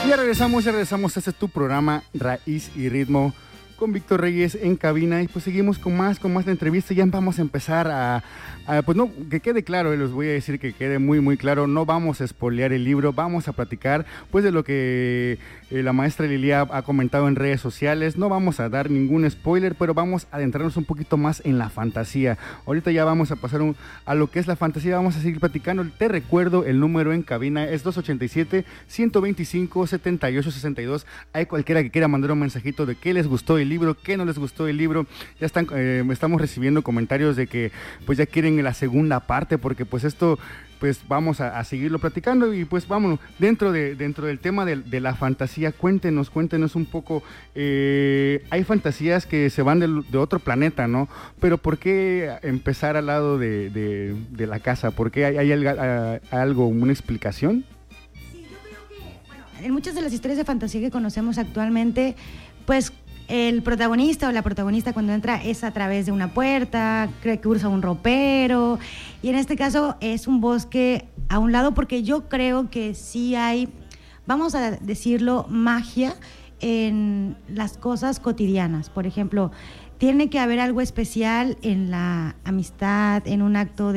Ya regresamos. Este es tu programa Raíz y Ritmo con Víctor Reyes en cabina y pues seguimos con más de entrevista. Ya vamos a empezar a pues no, que quede claro, les voy a decir que quede muy claro, no vamos a spoilear el libro, vamos a platicar pues de lo que la maestra Lilia ha comentado en redes sociales, no vamos a dar ningún spoiler, pero vamos a adentrarnos un poquito más en la fantasía. Ahorita ya vamos a pasar a lo que es la fantasía, vamos a seguir platicando. Te recuerdo, el número en cabina es 287-125-7862. Hay cualquiera que quiera mandar un mensajito de qué les gustó el libro, qué no les gustó el libro. Ya estamos recibiendo comentarios de que pues ya quieren la segunda parte, porque pues esto pues vamos a seguirlo platicando y pues vámonos dentro del tema de la fantasía. Cuéntenos un poco. Hay fantasías que se van de otro planeta, ¿no? Pero ¿por qué empezar al lado de la casa? ¿Por qué hay algo, una explicación? Sí, yo creo que, bueno, en muchas de las historias de fantasía que conocemos actualmente, pues el protagonista o la protagonista cuando entra es a través de una puerta, cree que usa un ropero, y en este caso es un bosque a un lado, porque yo creo que sí hay, vamos a decirlo, magia en las cosas cotidianas. Por ejemplo, tiene que haber algo especial en la amistad, en un acto de